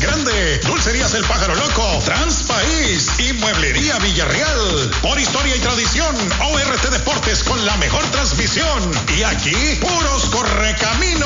grande. Dulcerías El Pájaro Loco, Transpaís y Mueblería Villarreal. Por historia y tradición, ORT Deportes con la mejor transmisión. Y aquí, puros correcaminos.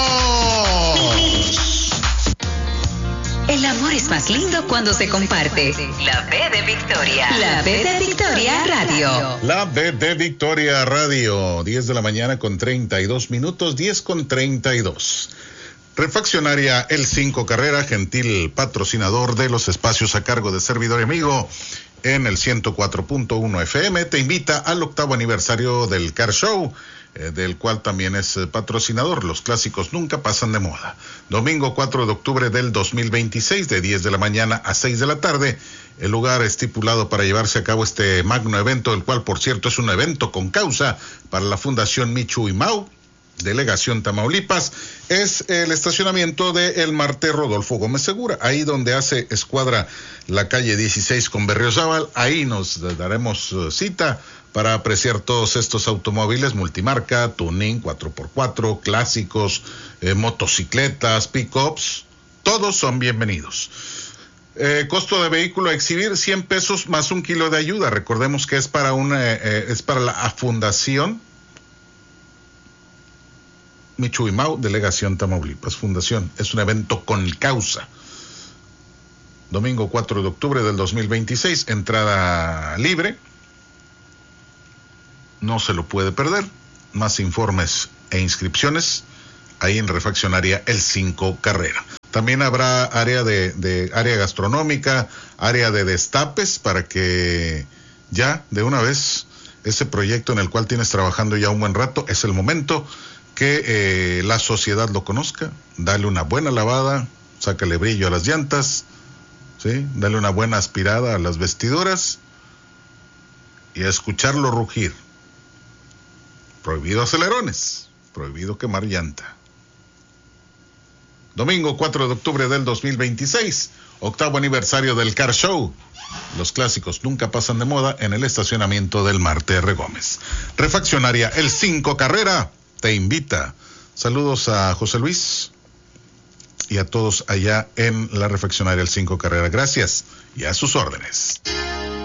El amor es más lindo cuando se comparte. La B de Victoria. La B de Victoria Radio. La B de Victoria Radio. 10 de la mañana con 32 minutos, 10 con 32. Refaccionaria El 5 Carrera, gentil patrocinador de los espacios a cargo de servidor y amigo en el 104.1 FM, te invita al 8º aniversario del Car Show, del cual también es patrocinador. Los clásicos nunca pasan de moda. Domingo 4 de octubre del 2026, de 10 de la mañana a 6 de la tarde, el lugar estipulado para llevarse a cabo este magno evento, el cual, por cierto, es un evento con causa para la Fundación Michu y Mau, Delegación Tamaulipas, es el estacionamiento de El Marte Rodolfo Gómez Segura, ahí donde hace escuadra la calle 16 con Berriozábal. Ahí nos daremos cita para apreciar todos estos automóviles multimarca, tuning, 4x4, clásicos, motocicletas, pick-ups, todos son bienvenidos. Costo de vehículo a exhibir, 100 pesos más un kilo de ayuda. Recordemos que es para la Fundación Michu y Mau, Delegación Tamaulipas, Fundación. Es un evento con causa. Domingo 4 de octubre del 2026, entrada libre. No se lo puede perder. Más informes e inscripciones ahí en Refaccionaria El 5 Carrera. También habrá área área gastronómica, área de destapes, para que ya de una vez ese proyecto en el cual tienes trabajando ya un buen rato, es el momento que la sociedad lo conozca. Dale una buena lavada, sácale brillo a las llantas, ¿sí? Dale una buena aspirada a las vestiduras y a escucharlo rugir. Prohibido acelerones, prohibido quemar llanta. Domingo 4 de octubre del 2026, 8º aniversario del Car Show. Los clásicos nunca pasan de moda en el estacionamiento del Marte R. Gómez. Refaccionaria El 5 Carrera te invita. Saludos a José Luis y a todos allá en la Refaccionaria El 5 Carrera. Gracias y a sus órdenes.